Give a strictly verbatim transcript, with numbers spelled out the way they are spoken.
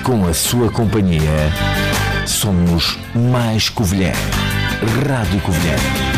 com a sua companhia, somos mais Covilhã. Rádio Covilhã.